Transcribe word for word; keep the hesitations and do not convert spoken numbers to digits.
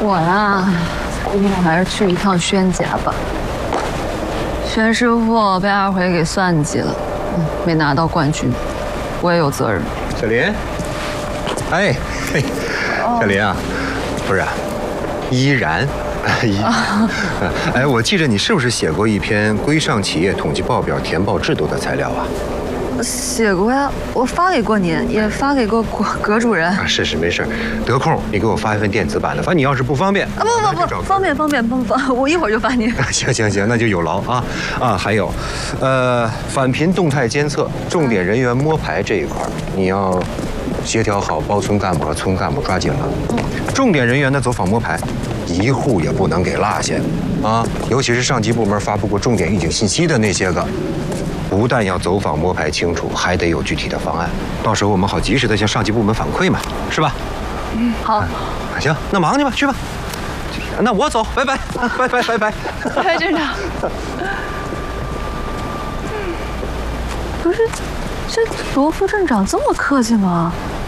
我呀，今天还是去一趟宣家吧。宣师傅被二回给算计了，嗯，没拿到冠军，我也有责任。 小林，哎，嘿，小林啊，不是啊，依然。依然，哎，我记着你是不是写过一篇规上企业统计报表填报制度的材料啊？ 写过呀，我发给过您，也发给过葛葛主任。 啊，是是，没事，得空你给我发一份电子版的。反正你要是不方便， 啊不不不，方便方便不不，我一会儿就发您。 行行行，那就有劳啊啊！还有，呃，返贫动态监测、重点人员摸排这一块，你要协调好包村干部和村干部，抓紧了。嗯，重点人员的走访摸排，一户也不能给落下啊！尤其是上级部门发布过重点预警信息的那些个。不但要走访摸排清楚，还得有具体的方案，到时候我们好及时的向上级部门反馈嘛，是吧？ 嗯，好。 行，那忙去吧，去吧。那我走，拜拜，拜拜，拜拜。 拜拜，镇长。不是，这罗副镇长这么客气吗？